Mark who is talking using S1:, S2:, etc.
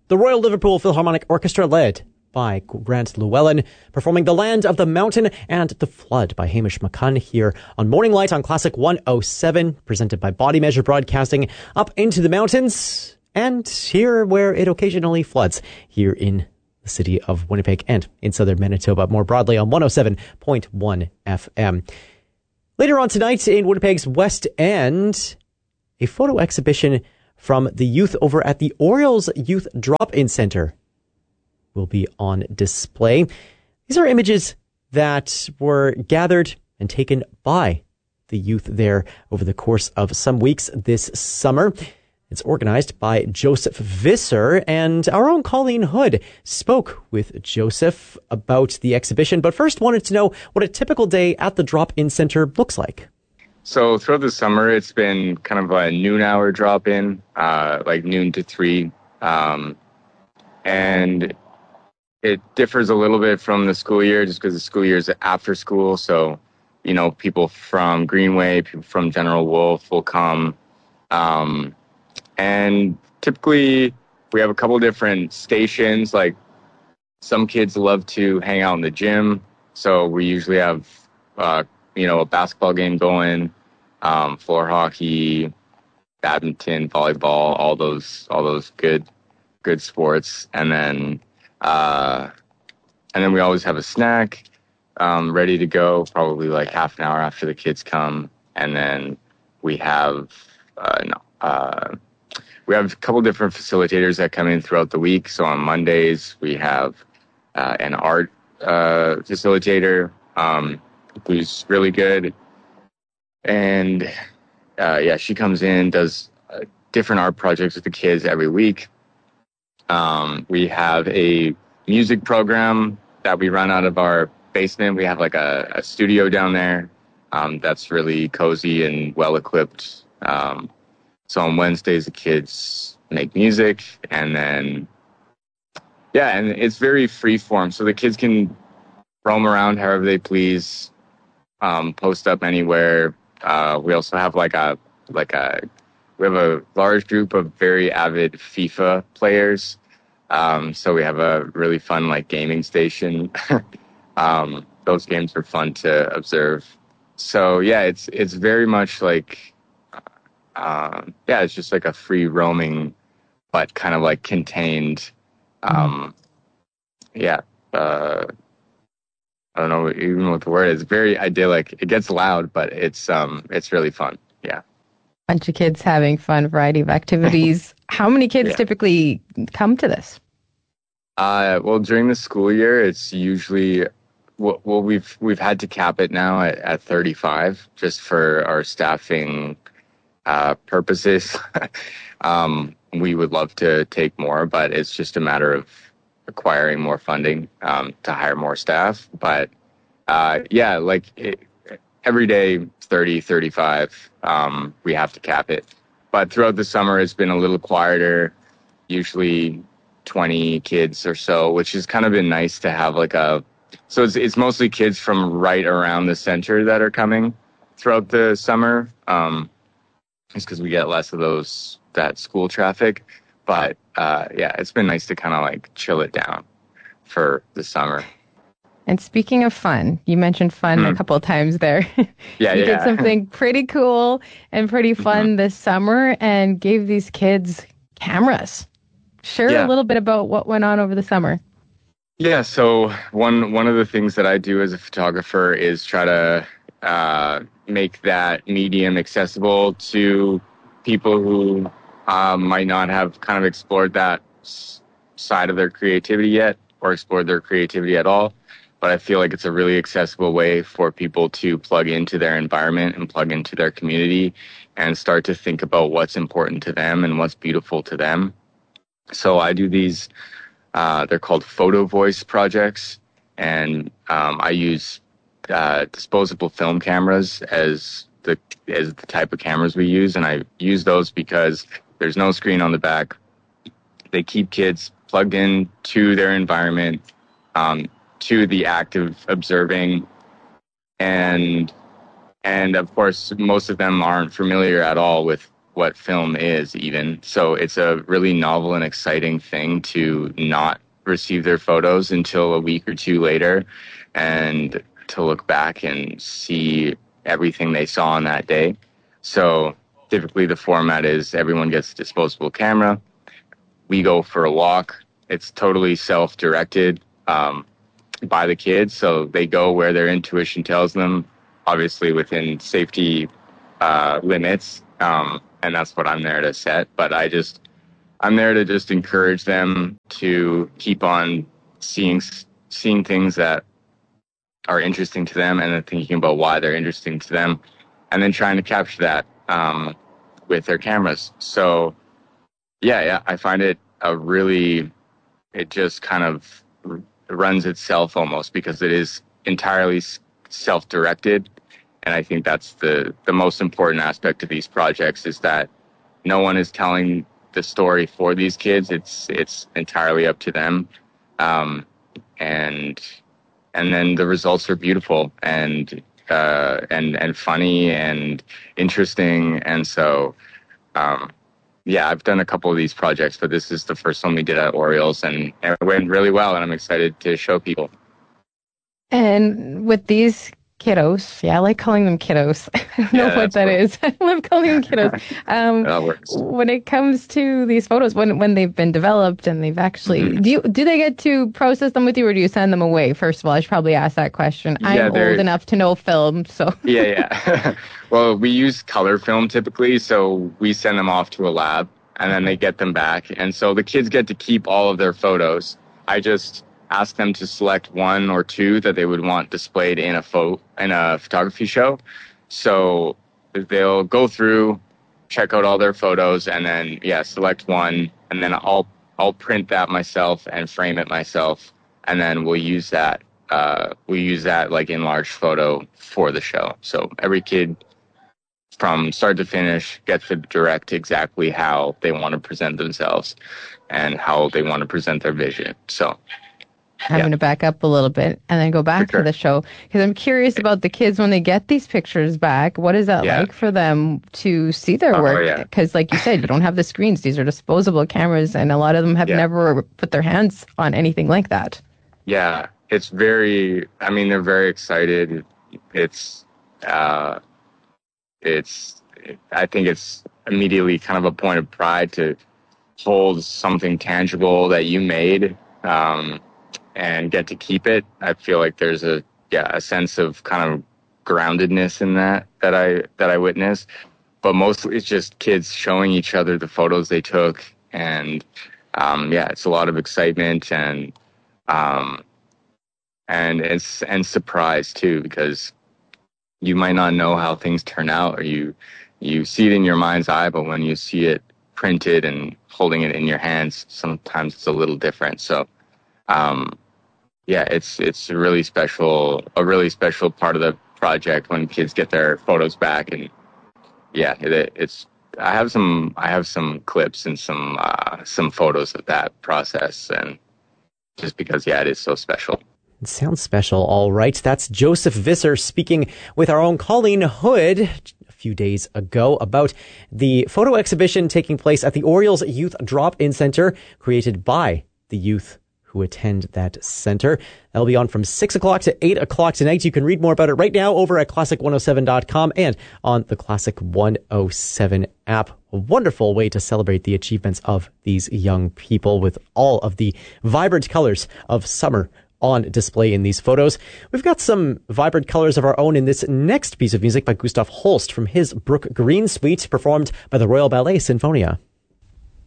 S1: The Royal Liverpool Philharmonic Orchestra, led by Grant Llewellyn, performing The Land of the Mountain and The Flood by Hamish McCunn here on Morning Light on Classic 107, presented by Body Measure Broadcasting, up into the mountains and here where it occasionally floods, here in the city of Winnipeg and in southern Manitoba, more broadly on 107.1 FM. Later on tonight in Winnipeg's West End, a photo exhibition from the youth over at the Orioles Youth Drop-In Center will be on display. These are images that were gathered and taken by the youth there over the course of some weeks this summer. It's organized by Joseph Visser, and our own Colleen Hood spoke with Joseph about the exhibition, but first wanted to know what a typical day at the Drop-In Center looks like.
S2: So throughout the summer, it's been kind of a noon hour drop-in, like noon to 3. And it differs a little bit from the school year just because the school year is after school. So, you know, people from Greenway, people from General Wolfe will come. And typically we have a couple different stations. Like some kids love to hang out in the gym. So we usually have, a basketball game going, floor hockey, badminton, volleyball, all those good sports. And then we always have a snack, ready to go, probably like half an hour after the kids come. And then we have a couple different facilitators that come in throughout the week. So on Mondays, we have an art facilitator who's really good. And she comes in, does different art projects with the kids every week. We have a music program that we run out of our basement. We have like a studio down there that's really cozy and well-equipped. So on Wednesdays, the kids make music, and then, and it's very free form. So the kids can roam around however they please, post up anywhere. We also have we have a large group of very avid FIFA players. So we have a really fun gaming station. Those games are fun to observe. So it's very much it's just like a free roaming, but kind of contained. I don't know even what the word is. Very idyllic. It gets loud, but it's really fun. Yeah.
S3: Bunch of kids having fun, variety of activities. How many kids typically come to this?
S2: Well, during the school year, it's usually, we've had to cap it now at 35 just for our staffing purposes. We would love to take more, but it's just a matter of acquiring more funding to hire more staff. But every day, 30, 35, we have to cap it. But throughout the summer, it's been a little quieter, usually 20 kids or so, which has kind of been nice to have so it's mostly kids from right around the center that are coming throughout the summer. Just because we get less of that school traffic. But it's been nice to kind of chill it down for the summer.
S3: And speaking of fun, you mentioned fun a couple of times there.
S2: You
S3: did something pretty cool and pretty fun this summer and gave these kids cameras. Share a little bit about what went on over the summer.
S2: Yeah, so one of the things that I do as a photographer is try to make that medium accessible to people who might not have kind of explored that side of their creativity yet or explored their creativity at all. But I feel like it's a really accessible way for people to plug into their environment and plug into their community and start to think about what's important to them and what's beautiful to them. So I do these, they're called photo voice projects. And I use disposable film cameras as the type of cameras we use. And I use those because there's no screen on the back. They keep kids plugged in to their environment, to the act of observing. And of course, most of them aren't familiar at all with what film is even. So it's a really novel and exciting thing to not receive their photos until a week or two later, and to look back and see everything they saw on that day. So typically the format is everyone gets a disposable camera. We go for a walk. It's totally self-directed by the kids. So they go where their intuition tells them, obviously within safety limits. And that's what I'm there to set. But I'm there to just encourage them to keep on seeing things that are interesting to them, and then thinking about why they're interesting to them, and then trying to capture that with their cameras. So yeah, I find it it just kind of runs itself almost, because it is entirely self-directed. And I think that's the most important aspect of these projects, is that no one is telling the story for these kids. It's entirely up to them. And then the results are beautiful and funny and interesting. And so, I've done a couple of these projects, but this is the first one we did at Orioles, and it went really well, and I'm excited to show people.
S3: And with these kiddos, I like calling them kiddos. I don't know what that is. I love calling them kiddos.
S2: That works.
S3: When it comes to these photos, when they've been developed and they've actually, do they get to process them with you, or do you send them away? First of all, I should probably ask that question. I'm old enough to know film, so.
S2: Yeah. Well, we use color film typically, so we send them off to a lab, and then they get them back. And so the kids get to keep all of their photos. I just ask them to select one or two that they would want displayed in a photography show. So they'll go through, check out all their photos, and then select one, and then I'll print that myself and frame it myself, and then we'll use that like enlarged photo for the show. So every kid from start to finish gets to direct exactly how they want to present themselves and how they want to present their vision. So
S3: I'm going to back up a little bit and then go back to the show, because I'm curious about the kids when they get these pictures back. What is that like for them to see their work? Because like you said, you don't have the screens. These are disposable cameras, and a lot of them have never put their hands on anything like that.
S2: Yeah, they're very excited. I think it's immediately kind of a point of pride to hold something tangible that you made, and get to keep it. I feel like there's a sense of kind of groundedness in that I witness. But mostly it's just kids showing each other the photos they took, and it's a lot of excitement and surprise too, because you might not know how things turn out, or you see it in your mind's eye, but when you see it printed and holding it in your hands, sometimes it's a little different. So it's a really special part of the project when kids get their photos back. And I have some clips and some photos of that process, and just because it is so special.
S1: It sounds special. All right. That's Joseph Visser speaking with our own Colleen Hood a few days ago about the photo exhibition taking place at the Orioles Youth Drop-In Center, created by the youth who attend that center. That'll be on from 6 o'clock to 8 o'clock tonight. You can read more about it right now over at classic107.com and on the Classic 107 app. A wonderful way to celebrate the achievements of these young people with all of the vibrant colors of summer on display in these photos. We've got some vibrant colors of our own in this next piece of music by Gustav Holst from his Brook Green Suite, performed by the Royal Ballet Sinfonia.